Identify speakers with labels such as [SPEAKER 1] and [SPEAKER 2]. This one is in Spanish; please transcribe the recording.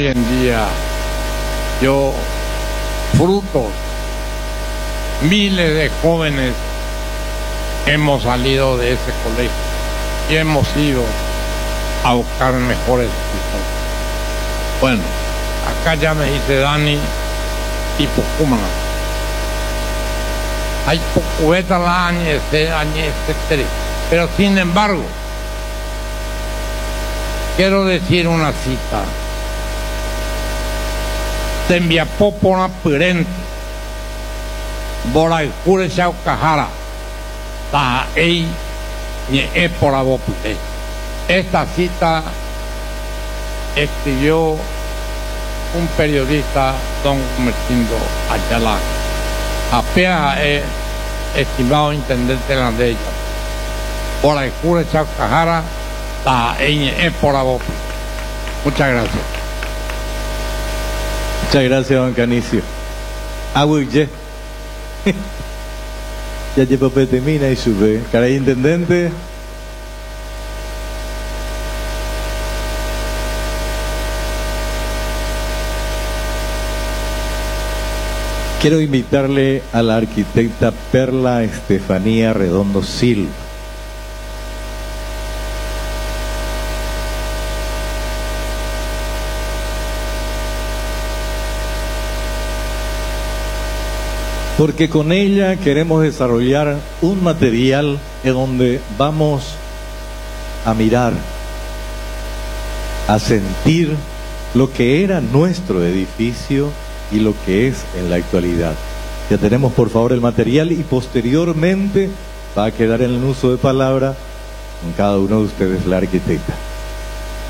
[SPEAKER 1] Hoy en día, yo, frutos, miles de jóvenes hemos salido de ese colegio y hemos ido a buscar mejores resultados. Bueno, acá ya me dice Dani y Pocumana. Hay pocueta la etcétera. Pero sin embargo, quiero decir una cita. Tembiapopona Purente, Boraicure Chaucajara, Taei, Ñe por Abopute. Esta cita escribió un periodista, don Mercindo Ayala. Apenas estimado intendente de la de ella. Boraicure Chaucajara, Taei, Ñe por Abopute. Muchas gracias.
[SPEAKER 2] Muchas gracias, don Canicio. Aguille. Ya llevo petemina y sube. Caray, intendente. Quiero invitarle a la arquitecta Perla Estefanía Redondo Silva. Porque con ella queremos desarrollar un material en donde vamos a mirar, a sentir lo que era nuestro edificio y lo que es en la actualidad. Ya tenemos por favor el material y posteriormente va a quedar en el uso de palabra con cada uno de ustedes la arquitecta.